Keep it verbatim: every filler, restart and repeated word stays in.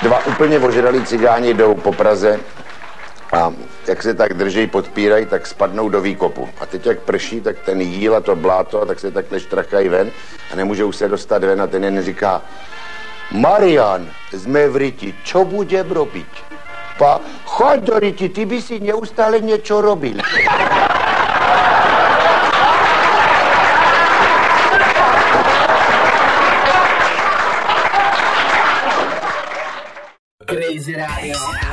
dva úplně ožralí cigáni jdou po Praze a jak se tak drží, podpírají, tak spadnou do výkopu. A teď jak prší, tak ten jíl a to bláto, tak se takhle štrachají ven a nemůžou se dostat ven a ten jen říká: Marian, jsme v ryti, čo budem robiť? Pa, choď do ryti, ty by si neustále něco robil. Crazy Radio.